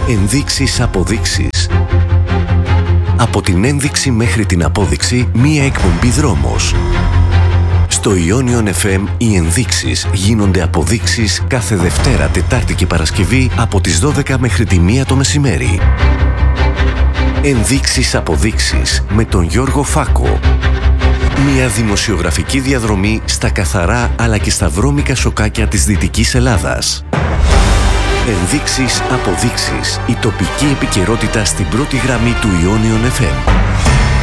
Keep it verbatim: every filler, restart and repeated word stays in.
Ενδείξεις αποδείξεις. Από την ένδειξη μέχρι την απόδειξη, μία εκπομπή δρόμος. Στο Ionion εφ εμ οι ενδείξεις γίνονται αποδείξεις κάθε Δευτέρα, Τετάρτη και Παρασκευή από τις δώδεκα μέχρι τη μία το μεσημέρι. Ενδείξεις αποδείξεις με τον Γιώργο Φάκο. Μια δημοσιογραφική διαδρομή στα καθαρά αλλά και στα βρώμικα σοκάκια της Δυτικής Ελλάδας. Ενδείξεις αποδείξεις. Η τοπική επικαιρότητα στην πρώτη γραμμή του Ionion εφ εμ.